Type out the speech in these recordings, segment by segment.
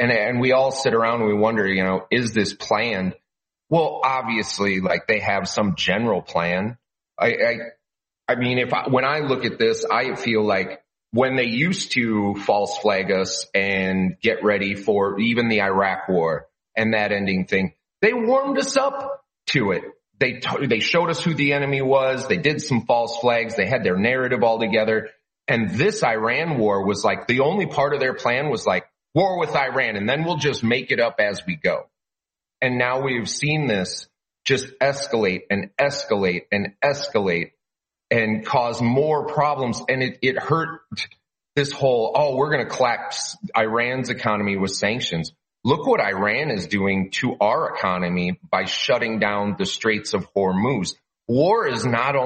And we all sit around and we wonder, is this planned? Well, obviously, like, they have some general plan. I mean, when I look at this, I feel like when they used to false flag us and get ready for even the Iraq war and that ending thing, they warmed us up to it. They showed us who the enemy was. They did some false flags. They had their narrative all together. And this Iran war was like, the only part of their plan was like, war with Iran, and then we'll just make it up as we go. And now we've seen this just escalate and escalate and escalate and cause more problems. And it hurt this whole, we're going to collapse Iran's economy with sanctions. Look what Iran is doing to our economy by shutting down the Straits of Hormuz. War is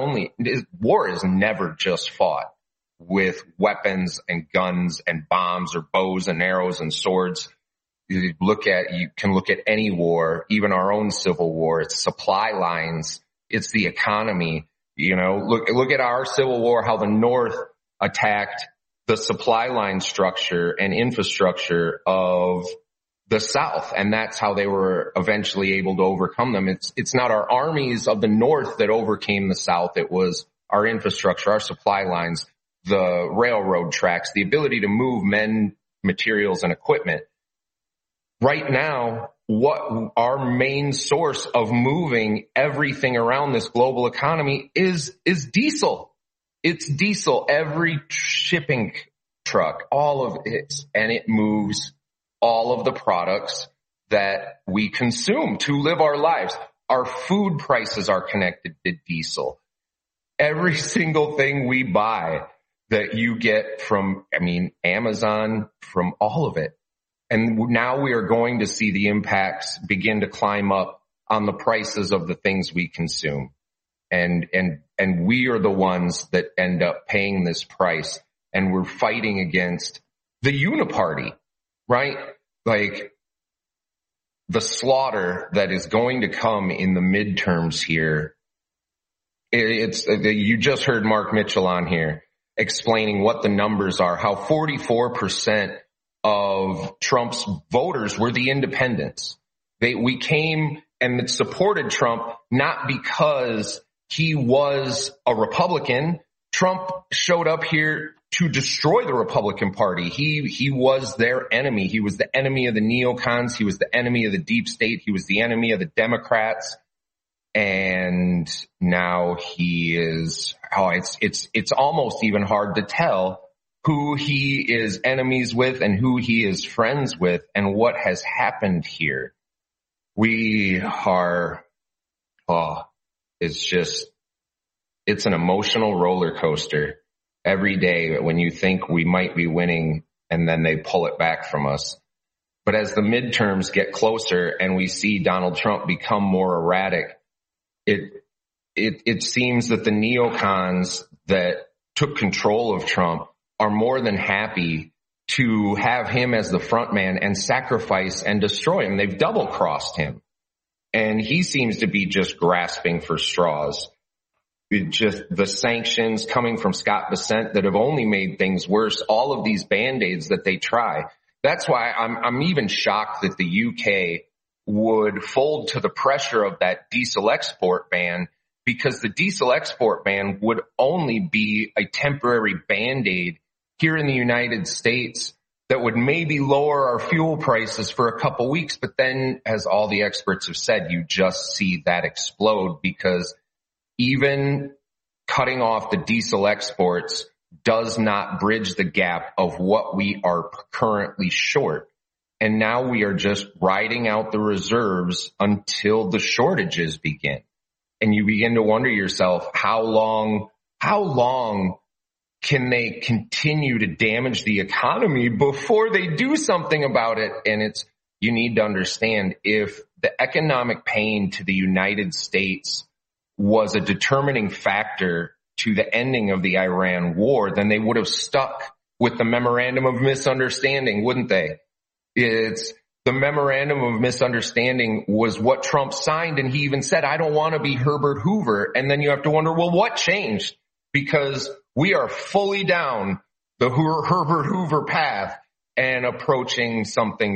never just fought with weapons and guns and bombs or bows and arrows and swords. You can look at any war, even our own civil war. It's supply lines. It's the economy. Look at our civil war, how the North attacked the supply line structure and infrastructure of the South. And that's how they were eventually able to overcome them. It's not our armies of the North that overcame the South. It was our infrastructure, our supply lines, the railroad tracks, the ability to move men, materials, and equipment. Right now, what our main source of moving everything around this global economy is diesel. It's diesel. Every shipping truck, all of it, and it moves all of the products that we consume to live our lives. Our food prices are connected to diesel. Every single thing we buy that you get from, Amazon, from all of it. And now we are going to see the impacts begin to climb up on the prices of the things we consume. And we are the ones that end up paying this price. And we're fighting against the uniparty, right? Like, the slaughter that is going to come in the midterms here. You just heard Mark Mitchell on here explaining what the numbers are, how 44% of Trump's voters were the independents. We came and supported Trump not because he was a Republican. Trump showed up here to destroy the Republican Party. He was their enemy. He was the enemy of the neocons. He was the enemy of the deep state. He was the enemy of the Democrats. And now he is, it's almost even hard to tell who he is enemies with and who he is friends with and what has happened here. We are, it's an emotional roller coaster every day when you think we might be winning and then they pull it back from us. But as the midterms get closer and we see Donald Trump become more erratic, it seems that the neocons that took control of Trump are more than happy to have him as the front man and sacrifice and destroy him. They've double crossed him. And he seems to be just grasping for straws. Just the sanctions coming from Scott Bessent that have only made things worse. All of these Band-Aids that they try. That's why I'm even shocked that the UK would fold to the pressure of that diesel export ban, because the diesel export ban would only be a temporary Band-Aid here in the United States that would maybe lower our fuel prices for a couple weeks. But then, as all the experts have said, you just see that explode, because even cutting off the diesel exports does not bridge the gap of what we are currently short. And now we are just riding out the reserves until the shortages begin. And you begin to wonder yourself, how long can they continue to damage the economy before they do something about it? And you need to understand, if the economic pain to the United States was a determining factor to the ending of the Iran war, then they would have stuck with the memorandum of misunderstanding, wouldn't they? The memorandum of misunderstanding was what Trump signed, and he even said, I don't want to be Herbert Hoover. And then you have to wonder, well, what changed? Because we are fully down the Herbert Hoover path and approaching something